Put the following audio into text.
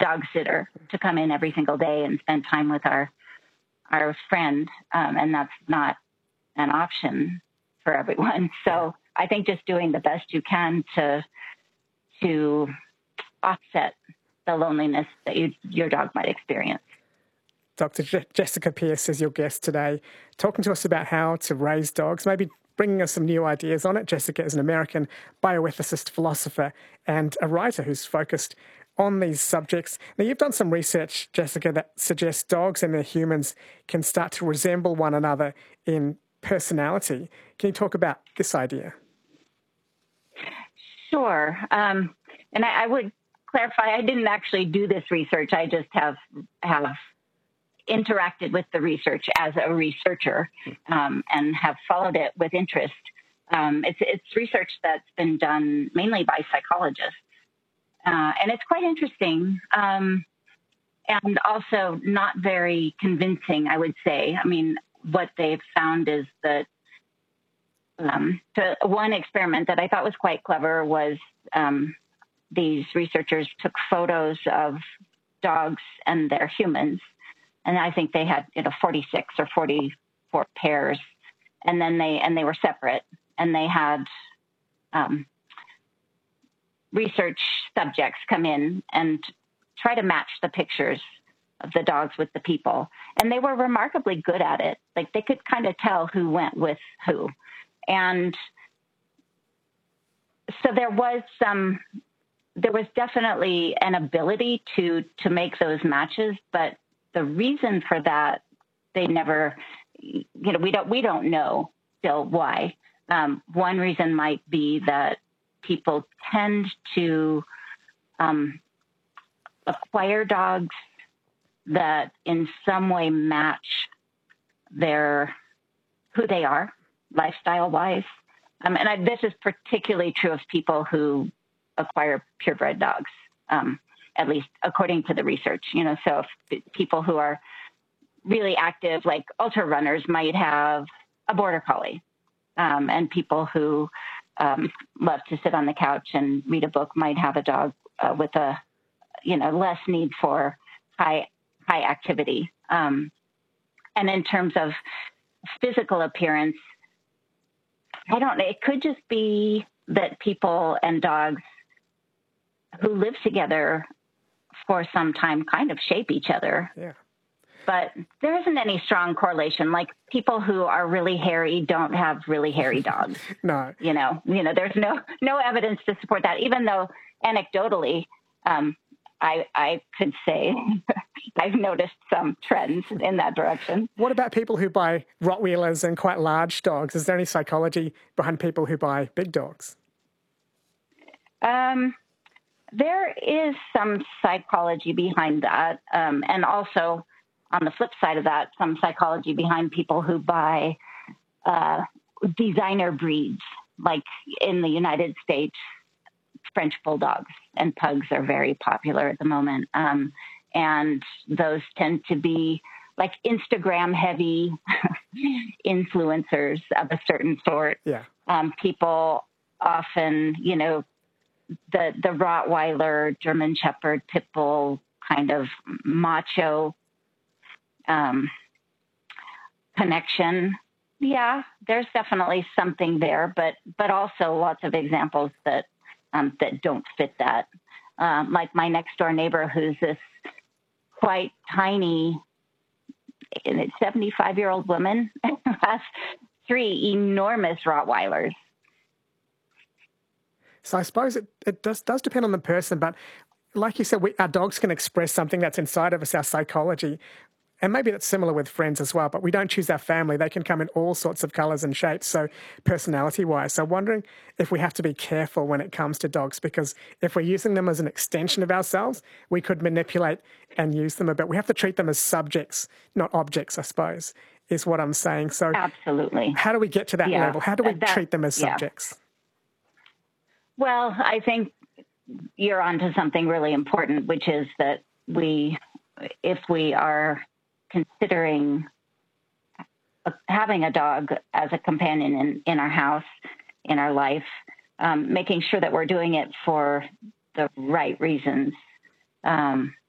dog sitter to come in every single day and spend time with our friend, and that's not an option for everyone. So I think just doing the best you can to offset the loneliness that your dog might experience. Dr. Jessica Pearce is your guest today, talking to us about how to raise dogs, maybe bringing us some new ideas on it. Jessica is an American bioethicist, philosopher, and a writer who's focused on these subjects. Now, you've done some research, Jessica, that suggests dogs and their humans can start to resemble one another in personality. Can you talk about this idea? Sure. And I would clarify, I didn't actually do this research. I just have interacted with the research as a researcher and have followed it with interest. It's research that's been done mainly by psychologists. And it's quite interesting and also not very convincing, I would say. I mean, what they've found is that one experiment that I thought was quite clever was these researchers took photos of dogs and their humans. And I think they had 46 or 44 pairs, and then they were separate, and they had research subjects come in and try to match the pictures of the dogs with the people, and they were remarkably good at it. Like they could kind of tell who went with who, and so there was definitely an ability to make those matches, but the reason for that, they never, we don't know still why. One reason might be that people tend to acquire dogs that in some way match who they are, lifestyle-wise. And this is particularly true of people who acquire purebred dogs. At least according to the research, so if people who are really active, like ultra runners, might have a border collie, and people who love to sit on the couch and read a book might have a dog with a, less need for high activity. And in terms of physical appearance, I don't know. It could just be that people and dogs who live together for some time kind of shape each other. Yeah. But there isn't any strong correlation. Like people who are really hairy don't have really hairy dogs. No. There's no evidence to support that, even though anecdotally, I could say I've noticed some trends in that direction. What about people who buy Rottweilers and quite large dogs? Is there any psychology behind people who buy big dogs? There is some psychology behind that. And also, on the flip side of that, some psychology behind people who buy designer breeds. Like in the United States, French bulldogs and pugs are very popular at the moment. And those tend to be like Instagram-heavy influencers of a certain sort. Yeah. People often, the Rottweiler, German Shepherd, Pit Bull kind of macho connection. Yeah, there's definitely something there, but also lots of examples that don't fit that. Like my next door neighbor, who's this quite tiny 75-year-old woman, has 3 enormous Rottweilers. So I suppose it does depend on the person, but like you said, our dogs can express something that's inside of us, our psychology. And maybe that's similar with friends as well, but we don't choose our family. They can come in all sorts of colours and shapes, so personality-wise. So wondering if we have to be careful when it comes to dogs, because if we're using them as an extension of ourselves, we could manipulate and use them a bit. We have to treat them as subjects, not objects, I suppose, is what I'm saying. So absolutely. How do we get to that level? How do we treat them as subjects? Well, I think you're onto something really important, which is that if we are considering having a dog as a companion in our house, in our life, making sure that we're doing it for the right reasons.